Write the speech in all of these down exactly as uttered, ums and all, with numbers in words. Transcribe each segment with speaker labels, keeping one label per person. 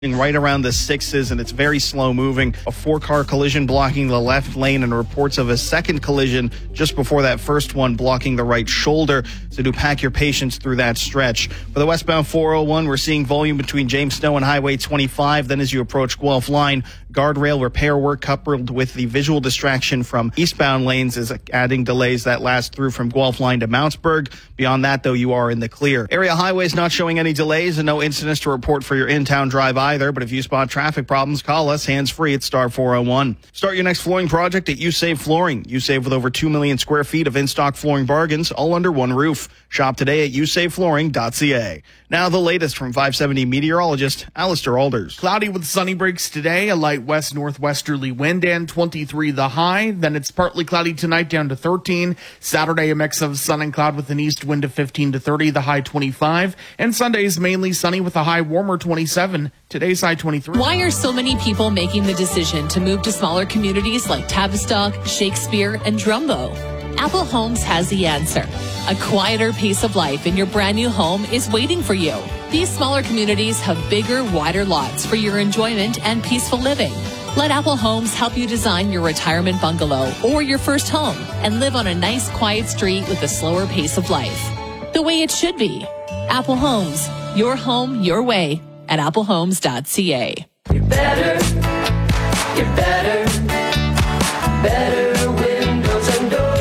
Speaker 1: right around the sixes, and it's very slow moving. A four-car collision blocking the left lane, and reports of a second collision just before that first one blocking the right shoulder. So do pack your patience through that stretch. For the westbound four oh one, we're seeing volume between James Snow and Highway twenty-five. Then as you approach Guelph Line, guardrail repair work coupled with the visual distraction from eastbound lanes is adding delays that last through from Guelph Line to Mountsburg. Beyond that, though, you are in the clear. Area highways not showing any delays and no incidents to report for your in-town drive either. But if you spot traffic problems, call us hands-free at star four oh one. Start your next flooring project at USave Flooring. USave with over two million square feet of in-stock flooring bargains, all under one roof. Shop today at u save flooring dot c a. Now the latest from five seventy meteorologist Alistair Alders.
Speaker 2: Cloudy with sunny breaks today, a light west northwesterly wind, and twenty-three the high. Then it's partly cloudy tonight, down to thirteen. Saturday, a mix of sun and cloud with an east wind of fifteen to thirty, the high twenty-five. And Sunday is mainly sunny with a high warmer twenty-seven. Today's high twenty-three.
Speaker 3: Why are so many people making the decision to move to smaller communities like Tavistock, Shakespeare, and Drumbo? Apple Homes has the answer. A quieter pace of life in your brand new home is waiting for you. These smaller communities have bigger, wider lots for your enjoyment and peaceful living. Let Apple Homes help you design your retirement bungalow or your first home and live on a nice, quiet street with a slower pace of life. The way it should be. Apple Homes, your home, your way at apple homes dot c a.
Speaker 4: You're better, you're better, better windows and doors.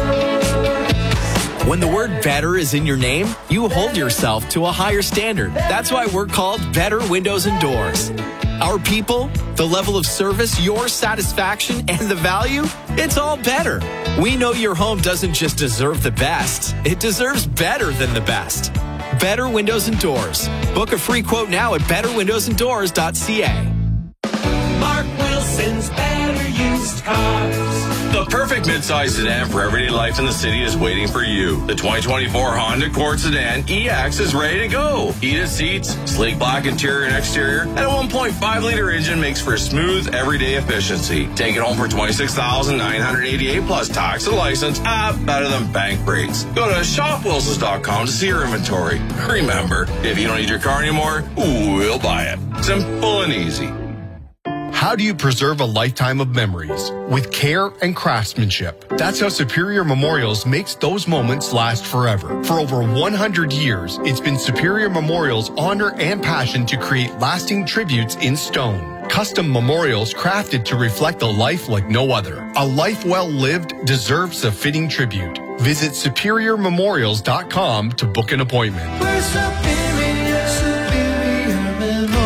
Speaker 5: When the word better is in your name, you hold yourself to a higher standard. That's why we're called Better Windows and Doors. Our people, the level of service, your satisfaction, and the value, it's all better. We know your home doesn't just deserve the best, it deserves better than the best. Better Windows and Doors. Book a free quote now at better windows and doors dot c a.
Speaker 4: Mark Wilson's Better Used Cars.
Speaker 6: The perfect midsize sedan for everyday life in the city is waiting for you. The twenty twenty-four Honda Accord Sedan E X is ready to go. Heated seats, sleek black interior and exterior, and a one point five liter engine makes for smooth everyday efficiency. Take it home for twenty-six thousand nine hundred eighty-eight dollars plus tax and license. Ah, better than bank rates. Go to shop wilsons dot com to see our inventory. Remember, if you don't need your car anymore, we'll buy it. Simple and easy.
Speaker 7: How do you preserve a lifetime of memories? With care and craftsmanship. That's how Superior Memorials makes those moments last forever. For over one hundred years, it's been Superior Memorials' honor and passion to create lasting tributes in stone. Custom memorials crafted to reflect a life like no other. A life well lived deserves a fitting tribute. Visit superior memorials dot com to book an appointment.
Speaker 4: We're superior, superior memorials.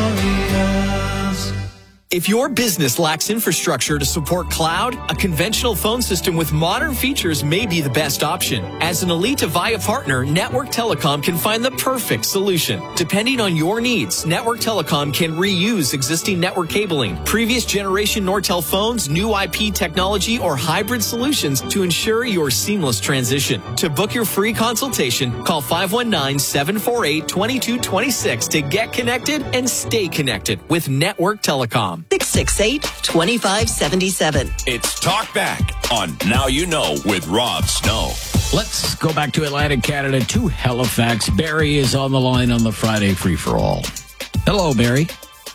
Speaker 5: If your business lacks infrastructure to support cloud, a conventional phone system with modern features may be the best option. As an Elite Avaya partner, Network Telecom can find the perfect solution. Depending on your needs, Network Telecom can reuse existing network cabling, previous generation Nortel phones, new I P technology, or hybrid solutions to ensure your seamless transition. To book your free consultation, call five one nine, seven four eight, two two two six to get connected and stay connected with Network Telecom.
Speaker 8: six six eight, two five seven seven.
Speaker 9: It's Talk Back on Now You Know with Rob Snow.
Speaker 10: Let's go back to Atlantic Canada to Halifax. Barry is on the line on the Friday Free-for-All. Hello, Barry.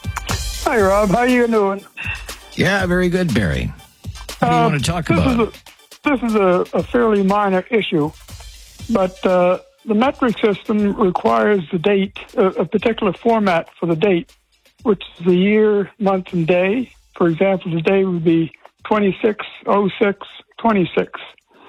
Speaker 11: Hi, Rob. How you doing?
Speaker 10: Yeah, very good, Barry. What do you uh, want to talk
Speaker 11: this
Speaker 10: about?
Speaker 11: Is a, this is a, a fairly minor issue, but uh, the metric system requires the date, a, a particular format for the date, which is the year, month, and day. For example, today would be twenty-six oh six twenty-six.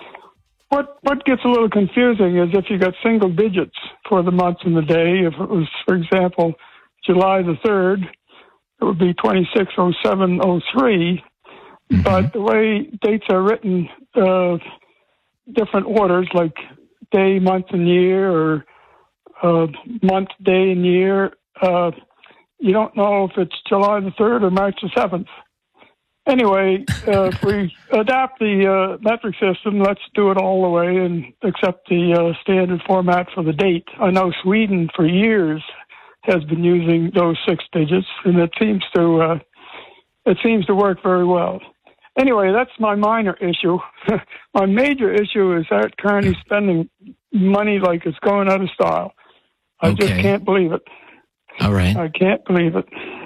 Speaker 11: What what gets a little confusing is if you got single digits for the month and the day. If it was, for example, July the third, it would be twenty-six oh seven oh three. Mm-hmm. But the way dates are written, uh, different orders like day, month, and year, or uh, month, day, and year, uh, you don't know if it's July the third or March the seventh. Anyway, uh, if we adapt the uh, metric system, let's do it all the way and accept the uh, standard format for the date. I know Sweden for years has been using those six digits, and it seems to uh, it seems to work very well. Anyway, that's my minor issue. My major issue is Art Carney spending money like it's going out of style. I
Speaker 10: okay.
Speaker 11: just can't believe it.
Speaker 10: All right.
Speaker 11: I can't believe it.